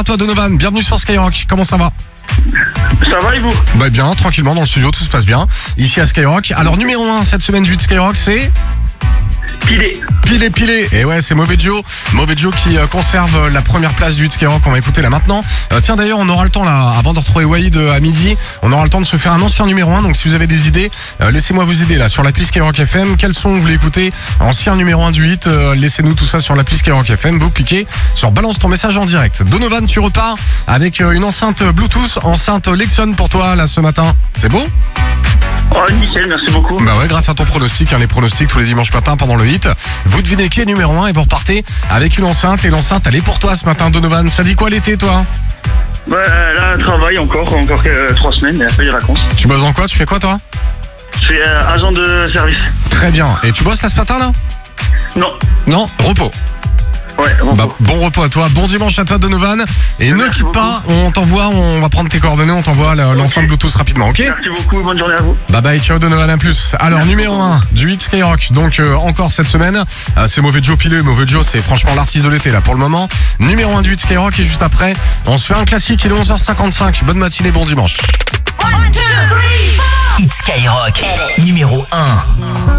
à toi Donovan, bienvenue sur Skyrock, comment ça va? Ça va et vous? Bah bien, tranquillement dans le studio, tout se passe bien, ici à Skyrock. Alors numéro 1 cette semaine du hit Skyrock, c'est... Pilé. Et ouais, c'est Mauvais Joe qui conserve la première place du hit Skyrock. On va écouter là maintenant. Tiens d'ailleurs, on aura le temps là, avant de retrouver Wahid à midi, on aura le temps de se faire un ancien numéro 1. Donc si vous avez des idées, laissez-moi vous aider là sur l'appli Skyrock FM. Quels son vous voulez écouter? Ancien numéro 1 du hit, laissez-nous tout ça sur l'appli Skyrock FM. Vous cliquez sur balance ton message en direct. Donovan, tu repars avec une enceinte Bluetooth, enceinte Lexon pour toi là ce matin. C'est beau? Oh nickel, merci beaucoup. Bah ouais, grâce à ton pronostic, les pronostics tous les dimanches matins pendant le hit. Vous devinez qui est numéro 1 et vous repartez avec une enceinte. Et l'enceinte, elle est pour toi ce matin, Donovan. Ça dit quoi l'été, toi? Bah là, travail encore 3 semaines et après les vacances. Tu bosses en quoi? Tu fais quoi, toi? Je suis agent de service. Très bien. Et tu bosses là ce matin, là? Non. Non, repos. Ouais, bon. Bah, bon repos à toi, bon dimanche à toi Donovan. Et ne quitte pas, on va prendre tes coordonnées, on t'envoie l'enceinte Bluetooth rapidement, ok? Merci beaucoup, bonne journée à vous. Bye bye, ciao Donovan, à plus. Alors Merci numéro beaucoup. 1 du hit Skyrock, donc encore cette semaine, c'est Mauvais Joe Pilé. Mauvais Joe, c'est franchement l'artiste de l'été là pour le moment. Numéro 1 du hit Skyrock, et juste après, on se fait un classique, il est 11h55. Bonne matinée, bon dimanche. Hit Skyrock, numéro 1.